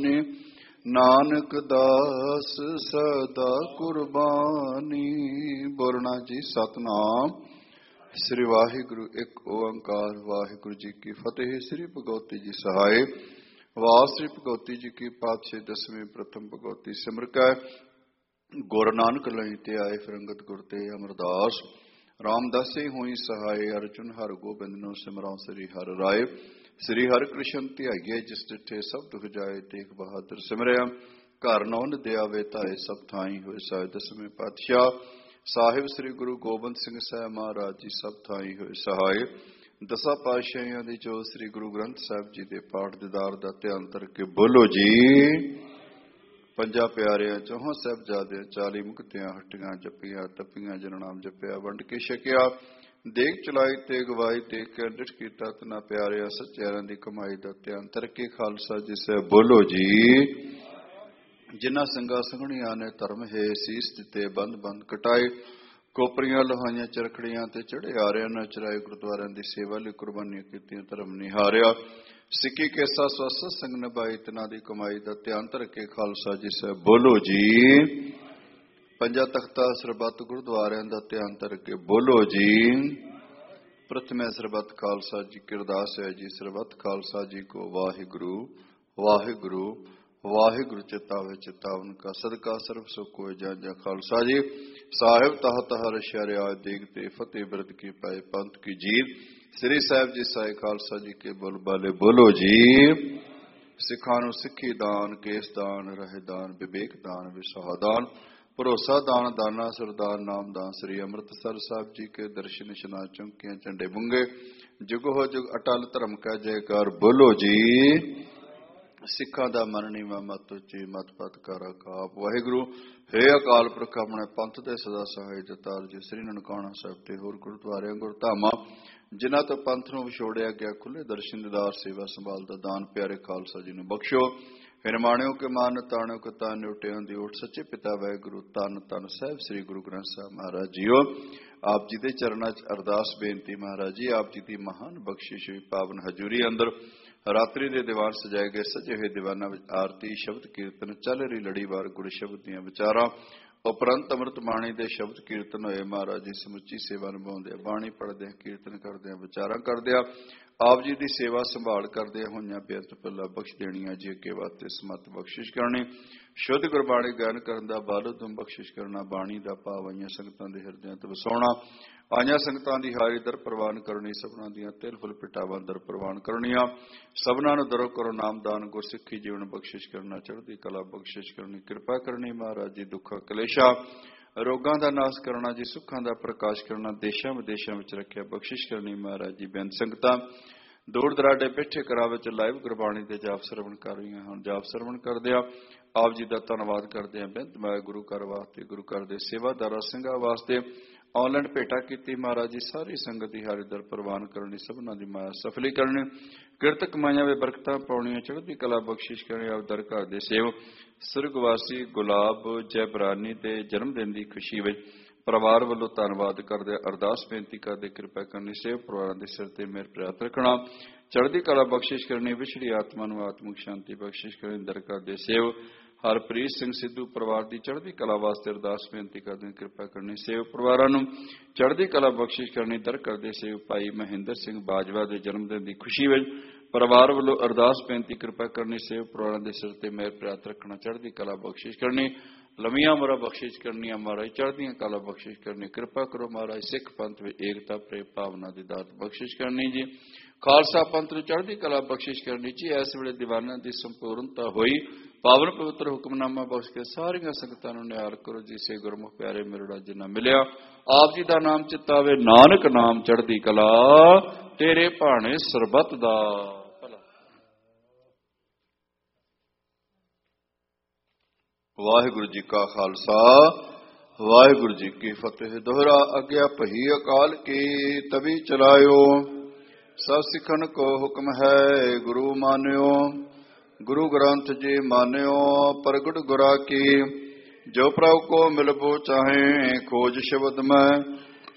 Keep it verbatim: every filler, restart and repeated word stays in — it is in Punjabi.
ਮਾਨੇ, ਨਾਨਕ ਦਾਸ ਸਦਾ ਕੁਰਬਾਨੀ। ਬੋਲਣਾ ਜੀ ਸਤਿਨਾਮ ਸ੍ਰੀ ਵਾਹਿਗੁਰੂ ਇੱਕ ਓੰਕਾਰ। ਵਾਹਿਗੁਰੂ ਜੀ ਕੀ ਫਤਿਹ। ਸ੍ਰੀ ਭਗਵਤੀ ਜੀ ਸਹਾਏ। ਵਾਹ ਸ੍ਰੀ ਭਗਵਤੀ ਜੀ ਕੀ ਪਾਤਸ਼ਾਹੀ ਦਸਵੇਂ ਪ੍ਰਥਮ ਭਗਵਤੀ ਸਿਮਰ ਕੈ। ਗੁਰ ਨਾਨਕ ਲਈ ਤੇ ਆਏ ਫਿਰੰਗਤ ਗੁਰ ਤੇ ਅਮਰਦਾਸ। ਰਾਮਦਾਸੇ ਹੋਈ ਸਹਾਏ, ਅਰਜੁਨ ਹਰ ਗੋਬਿੰਦ ਨੂੰ ਸਿਮਰਾਂ ਸ੍ਰੀ ਹਰਿ ਰਾਏ। ਸ੍ਰੀ ਹਰਿ ਕ੍ਰਿਸ਼ਨ ਧਿਆਈਏ ਜਿਸ ਡਿਠੇ ਸਭ ਦੁਖ ਜਾਏ, ਤੇਗ ਬਹਾਦਰ ਸਿਮਰਿਆ ਘਰ ਨੌ ਨਿਦਿਆਵੇ ਧਾਏ, ਸਭ ਥਾਈ ਹੋਏ ਸਹਾਏ। ਦਸਵੇਂ ਪਾਤਸ਼ਾਹ ਸਾਹਿਬ ਸ੍ਰੀ ਗੁਰੂ ਗੋਬਿੰਦ ਸਿੰਘ ਸਾਹਿਬ ਮਹਾਰਾਜ ਜੀ ਸਭ ਥਾਈ ਹੋਏ ਸਹਾਏ। ਦਸਾਂ ਪਾਤਸ਼ਾਹੀਆਂ ਦੀ ਜੋ ਸ੍ਰੀ ਗੁਰੂ ਗ੍ਰੰਥ ਸਾਹਿਬ ਜੀ ਦੇ ਪਾਠ ਦੀਦਾਰ ਦਾ ਧਿਆਨ ਕਰਕੇ ਬੋਲੋ ਜੀ। ਪੰਜਾਂ ਪਿਆਰਿਆਂ ਚੌਹਾਂ ਸਾਹਿਬਜ਼ਾਦਿਆਂ ਚਾਲੀ ਮੁਕਤਿਆਂ ਹੱਟੀਆਂ ਜੱਪੀਆਂ, ਤੱਪੀਆਂ ਜਨ ਨਾਮ ਜਪਿਆ, ਵੰਡ ਕੇ ਛਕਿਆ, ਦੇਗ ਚਲਾਈ ਤੇ ਗਵਾਈ, ਦੇਖ ਕੇ ਅੰਡਿਠ ਕੀਤਾ ਤਨਾ ਪਿਆਰਿਆ, ਸੱਚਿਆਰਾਂ ਦੀ ਕਮਾਈ ਦਾ ਧਿਆਨ ਤਰਕੇ ਖਾਲਸਾ ਜਿਸ ਬੋਲੋ ਜੀ। ਜਿਨ੍ਹਾਂ ਸਿੰਘਾਂ ਸੰਘਣੀਆਂ ਨੇ ਧਰਮ ਹੈ ਸੀਸ ਦਿੱਤੇ, ਬੰਦ ਬੰਦ ਕਟਾਏ, ਕੋਪਰੀਆਂ ਲੋਹਾਈਆਂ ਚਰਖੜੀਆਂ ਤੇ ਚੜੇ ਆਰਿਆਂ ਨਾ ਚਰਾਏ, ਗੁਰਦੁਆਰਿਆਂ ਦੀ ਸੇਵਾ ਲਈ ਕੁਰਬਾਨੀਆਂ ਕੀਤੀਆਂ, ਧਰਮ ਨਿਹਾਰਿਆ, ਸਿੱਖੀ ਕੇਸਾ ਸਵਸਤ ਸੰਗ ਨਿਭਾਈ, ਤਨਾਂ ਦੀ ਕਮਾਈ ਦਾ ਧਿਆਨ ਧਰਕੇ ਖਾਲਸਾ ਜੀ ਸਾਹਿਬ ਬੋਲੋ ਜੀ। ਪੰਜਾਂ ਤਖਤਾਂ ਸਰਬੱਤ ਗੁਰਦੁਆਰਿਆਂ ਦਾ ਧਿਆਨ ਧਰਕੇ ਬੋਲੋ ਜੀ। ਪ੍ਰਥਮੇ ਸਰਬੱਤ ਖਾਲਸਾ ਜੀ ਕੀ ਅਰਦਾਸ ਹੈ ਜੀ। ਸਰਬੱਤ ਖਾਲਸਾ ਜੀ ਕੋ ਵਾਹਿਗੁਰੂ ਵਾਹਿਗੁਰੂ ਵਾਹਿਗੁਰੂ ਚਿਤਾਵੇ ਚਿਤਾਵਨ ਕਾ, ਸਦਕਾ ਸਰਬ ਸੁਖ ਹੋਏ ਜਾਂ ਜਾਂ ਖਾਲਸਾ ਜੀ। ਸਾਹਿਬ ਤਹਤ ਹਰ ਸ਼ਰਿਆਜ ਦੇਗ ਤੇ ਫਤਿਹ ਬਿਰਦ ਕੀ ਪਾਏ, ਪੰਥ ਕੀ ਜੀਤ ਸ੍ਰੀ ਸਾਹਿਬ ਜੀ ਸਾਈ ਖਾਲਸਾ ਜੀ ਕੇ ਬੋਲ ਬਾਲੇ ਬੋਲੋ ਜੀ। ਸਿੱਖਾਂ ਨੂੰ ਸਿੱਖੀ ਦਾਨ, ਕੇਸ ਦਾਨ, ਰਹਿ ਦਾਨ, ਵਿਵੇਕ ਦਾਨ, ਵਿਸਾਹ ਦਾਨ, ਭਰੋਸਾ ਦਾਨ, ਦਾਨਾ ਸਰਦਾਨ, ਨਾਮ ਦਾਨ। ਸ੍ਰੀ ਅੰਮ੍ਰਿਤਸਰ ਸਾਹਿਬ ਜੀ ਕੇ ਦਰਸ਼ਨ ਇਸ਼ਨਾਨ, ਚੌਂਕੀਆਂ ਝੰਡੇ ਬੁੰਗੇ, ਜੁਗੋ ਜੁਗ ਅਟਲ ਧਰਮ ਕਾ ਜੈਕਾਰ ਬੋਲੋ ਜੀ। ਸਿੱਖਾਂ ਦਾ ਮਨ ਨੀਵਾਂ ਮਤ ਉੱਚੀ, ਮਤ ਪਤ ਕਰ ਅਕਾਪ। ਵਾਹਿਗੁਰੂ ਹੇ ਅਕਾਲ ਪੁਰਖ ਆਪਣੇ ਪੰਥ ਦੇ ਸਦਾ ਸਹਾਇ ਜਤਾਰ ਜੀ। ਸ੍ਰੀ ਨਨਕਾਣਾ ਸਾਹਿਬ ਤੇ ਹੋਰ ਗੁਰਦੁਆਰਿਆਂ ਗੁਰਧਾਮਾਂ ਜਿਨ੍ਹਾਂ ਤੋਂ ਪੰਥ ਨੂੰ ਵਿਛੋੜਿਆ ਗਿਆ, ਖੁੱਲੇ ਦਰਸ਼ਨ ਦੀਦਾਰ ਸੇਵਾ ਸੰਭਾਲ ਦਾ ਦਾਨ ਪਿਆਰੇ ਖਾਲਸਾ ਜੀ ਨੂੰ ਬਖਸ਼ੋ। ਹਿਰਮਾਣਿਓ ਕੇ ਮਾਨ ਤਾਣਿਓ ਕੇ ਤਾਨ, ਉਟਿਆਂ ਦੀ ਓਟ ਸੱਚੇ ਪਿਤਾ ਵਾਹਿਗੁਰੂ ਧੰਨ ਧੰਨ ਸਾਹਿਬ ਸ੍ਰੀ ਗੁਰੂ ਗ੍ਰੰਥ ਸਾਹਿਬ ਮਹਾਰਾਜ ਜੀਓ। ਆਪ ਜੀ ਦੇ ਚਰਨਾਂ 'ਚ ਅਰਦਾਸ ਬੇਨਤੀ ਮਹਾਰਾਜ ਜੀ, ਆਪ ਜੀ ਦੀ ਮਹਾਨ ਬਖਸ਼ਿਸ਼ ਹੋਈ ਪਾਵਨ ਹਜ਼ੂਰੀ ਅੰਦਰ ਰਾਤਰੀ ਦੇ ਦੀਵਾਨ ਸਜਾਏ ਗਏ, ਸਜੇ ਹੋਏ ਦੀਵਾਨਾਂ ਵਿੱਚ ਆਰਤੀ ਸ਼ਬਦ ਕੀਰਤਨ ਚੱਲ ਰਹੀ ਲੜੀਵਾਰ ਗੁਰ ਸ਼ਬਦ ਦੀਆਂ ਵਿਚਾਰਾਂ ਉਪਰੰਤ ਅੰਮ੍ਰਿਤ ਬਾਣੀ ਦੇ ਸ਼ਬਦ ਕੀਰਤਨ ਹੋਏ। ਮਹਾਰਾਜ ਜੀ ਸਮੁੱਚੀ ਸੇਵਾ ਨਿਭਾਉਂਦੇ, ਬਾਣੀ ਪੜ੍ਹਦੇ, ਕੀਰਤਨ ਕਰਦੇ, ਵਿਚਾਰਾਂ ਕਰਦੇ, ਆਪ ਜੀ ਦੀ ਸੇਵਾ ਸੰਭਾਲ ਕਰਦੇ ਹੋਈਆਂ ਬੇਅੰਤ ਪੱਲਾ ਬਖਸ਼ ਦੇਣੀਆਂ ਜੀ। ਅੱਗੇ ਵਾਸਤੇ ਸਮਤ ਬਖਸ਼ਿਸ਼ ਕਰਨੀ, ਸ਼ੁੱਧ ਗੁਰਬਾਣੀ ਗਾਇਨ ਕਰਨ ਦਾ ਬਲ ਉਦਮ ਬਖਸ਼ਿਸ਼ ਕਰਨਾ, ਬਾਣੀ ਦਾ ਭਾਵ ਆਈਆਂ ਸੰਗਤਾਂ ਦੇ ਹਿਰਦਿਆਂ ਤੇ ਵਸਾਉਣਾ, ਆਈਆਂ ਸੰਗਤਾਂ ਦੀ ਹਾਜ਼ਰੀ ਦਰ ਪ੍ਰਵਾਨ ਕਰਨੀ, ਸਭਨਾਂ ਦੀਆਂ ਤਿਲ ਫੁੱਲ ਪਿਟਾਵਾਂ ਦਰ ਪ੍ਰਵਾਨ ਕਰਨੀਆਂ, ਸਭਨਾਂ ਨੂੰ ਦਰੋ ਕਰੋ ਨਾਮਦਾਨ, ਗੁਰਸਿੱਖੀ ਜੀਵਨ ਬਖਸ਼ਿਸ਼ ਕਰਨਾ, ਚੜ੍ਹਦੀ ਕਲਾ ਬਖਸ਼ਿਸ਼ ਕਰਨੀ, ਕਿਰਪਾ ਕਰਨੀ ਮਹਾਰਾਜ ਜੀ। ਦੁੱਖਾਂ ਕਲੇਸ਼ਾਂ ਰੋਗਾਂ ਦਾ ਨਾਸ਼ ਕਰਨਾ ਜੀ, ਸੁੱਖਾਂ ਦਾ ਪ੍ਰਕਾਸ਼ ਕਰਨਾ, ਦੇਸ਼ਾਂ ਵਿਦੇਸ਼ਾਂ ਵਿੱਚ ਰੱਖਿਆ ਬਖਸ਼ਿਸ਼ ਕਰਨੀ ਮਹਾਰਾਜ ਜੀ। ਬੇਅੰਤ ਸੰਗਤਾਂ ਦੂਰ ਦਰਾਡੇ ਬੈਠੇ ਕਰਾ ਵਿੱਚ ਲਾਈਵ ਗੁਰਬਾਣੀ ਦੇ ਜਾਪ ਸਰਵਣ ਕਰ ਰਹੀਆਂ ਹਨ। ਜਾਪ ਸਰਵਣ ਕਰਦੇ ਆ ਆਪ ਜੀ ਦਾ ਧੰਨਵਾਦ ਕਰਦੇ ਆ। ਬੇਅੰਤ ਮੈਂ ਗੁਰੂ ਘਰ ਵਾਸਤੇ, ਗੁਰੂ ਘਰ ਦੇ ਸੇਵਾਦਾਰਾਂ ਸਿੰਘਾਂ ਵਾਸਤੇ ਆਨਲਾਈਨ ਭੇਟਾ ਕੀਤੀ ਮਹਾਰਾਜ ਜੀ। ਸਾਰੀ ਸੰਗਤ ਦੀ ਹਾਜ਼ਰੀ ਦਰ ਪ੍ਰਵਾਨ ਕਰਨੀ, ਸਭਨਾਂ ਦੀ ਮਾਇਆ ਸਫਲੀ ਕਰਨੀ, ਕਿਰਤ ਕਮਾਈਆਂ ਵਿੱਚ ਬਰਕਤਾਂ ਪਾਉਣੀਆਂ, ਚੜ੍ਹਦੀ ਕਲਾ ਬਖਸ਼ਿਸ਼ ਕਰਨੀ। ਆਪ ਦਰ ਘਰ ਦੇ ਸੇਵ ਸੁਰਗਵਾਸੀ ਗੁਲਾਬ ਜੈਬਰਾਨੀ ਦੇ ਜਨਮ ਦਿਨ ਦੀ ਖੁਸ਼ੀ ਵਿੱਚ ਪਰਿਵਾਰ ਵੱਲੋਂ ਧੰਨਵਾਦ ਕਰਦੇ, ਅਰਦਾਸ ਬੇਨਤੀ ਕਰਦੇ, ਕਿਰਪਾ ਕਰਨੀ, ਸੇਵ ਪਰਿਵਾਰਾਂ ਦੇ ਸਿਰ ਤੇ ਮਿਹਰ ਪ੍ਰਾਪਤ ਰੱਖਣਾ, ਚੜ੍ਹਦੀ ਕਲਾ ਬਖਸ਼ਿਸ਼ ਕਰਨੀ, ਵਿਛੜੀ ਆਤਮਾ ਨੂੰ ਆਤਮਿਕ ਸ਼ਾਂਤੀ ਬਖਸ਼ਿਸ਼ ਕਰਨੀ। ਦਰ ਘਰ ਦੇ ਸੇਵ ਹਰਪ੍ਰੀਤ ਸਿੰਘ ਸਿੱਧੂ ਪਰਿਵਾਰ ਦੀ ਚੜ੍ਹਦੀ ਕਲਾ ਵਾਸਤੇ ਅਰਦਾਸ ਬੇਨਤੀ ਕਰਦੇ, ਕਿਰਪਾ ਕਰਨੀ, ਸੇਵ ਪਰਿਵਾਰਾਂ ਨੂੰ ਚੜ੍ਹਦੀ ਕਲਾ ਬਖਸ਼ਿਸ਼ ਕਰਨੀ। ਦਰ ਘਰ ਦੇ ਸੇਵ ਭਾਈ ਮਹਿੰਦਰ ਸਿੰਘ ਬਾਜਵਾ ਦੇ ਜਨਮ ਦਿਨ ਦੀ ਖੁਸ਼ੀ ਵਿੱਚ ਪਰਿਵਾਰ ਵੱਲੋਂ ਅਰਦਾਸ ਬੇਨਤੀ, ਕਿਰਪਾ ਕਰਨੀ, ਸੇਵ ਪਰਿਵਾਰਾਂ ਦੇ ਸਿਰ ਤੇ ਮਿਹਰ ਪ੍ਰਾਪਤ ਰੱਖਣਾ, ਚੜ੍ਹਦੀ ਕਲਾ ਬਖਸ਼ਿਸ਼ ਕਰਨੀ, ਲੰਮੀਆਂ ਉਮਰਾਂ ਬਖਸ਼ਿਸ਼ ਕਰਨੀਆਂ ਮਹਾਰਾਜ, ਚੜ੍ਹਦੀਆਂ ਕਲਾ ਬਖਸ਼ਿਸ਼ ਕਰਨੀ। ਕਿਰਪਾ ਕਰੋ ਮਹਾਰਾਜ, ਸਿੱਖ ਪੰਥ ਵਿੱਚ ਏਕਤਾ ਪ੍ਰੇਮ ਭਾਵਨਾ ਦੀ ਦਾਤ ਬਖਸ਼ਿਸ਼ ਕਰਨੀ ਜੀ। ਖਾਲਸਾ ਪੰਥ ਨੂੰ ਚੜ੍ਹਦੀ ਕਲਾ ਬਖਸ਼ਿਸ਼ ਕਰਨੀ ਜੀ। ਇਸ ਵੇਲੇ ਦੀਵਾਨਾਂ ਦੀ ਸੰਪੂਰਨਤਾ ਹੋਈ, ਪਾਵਨ ਪਵਿੱਤਰ ਹੁਕਮਨਾਮਾ ਬਖਸ਼ ਕੇ ਸਾਰੀਆਂ ਸੰਗਤਾਂ ਨੂੰ ਨਿਹਾਲ ਕਰੋ ਜੀ। ਸੇ ਗੁਰਮੁਖ ਪਿਆਰੇ ਮਿਲੜਾ ਜਿੰਨਾ ਮਿਲਿਆ ਆਪ ਜੀ ਦਾ ਨਾਮ ਚਿਤਾਵੇ, ਨਾਨਕ ਨਾਮ ਚੜ੍ਹਦੀ ਕਲਾ, ਤੇਰੇ ਭਾਣੇ ਸਰਬੱਤ ਦਾ ਭਲਾ। ਵਾਹਿਗੁਰੂ ਜੀ ਕਾ ਖਾਲਸਾ, ਵਾਹਿਗੁਰੂ ਜੀ ਕੀ ਫਤਿਹ। ਦੋਹਰਾ ਆਗਿਆ ਭਈ ਅਕਾਲ ਕੀ ਤਵੀ ਚਲਾਇਓ, ਸਭ ਸਿੱਖਣ ਕੋ ਹੁਕਮ ਹੈ ਗੁਰੂ ਮਾਨਿਓ। ਗੁਰੂ ਗ੍ਰੰਥ ਜੀ ਮਾਨਿਓ ਪ੍ਰਗਟ ਗੁਰਾ ਕੀ, ਜੋ ਪ੍ਰਭ ਕੋ ਮਿਲਬੋ ਚਾਹੇ ਖੋਜ ਸ਼ਬਦ ਮੈਂ।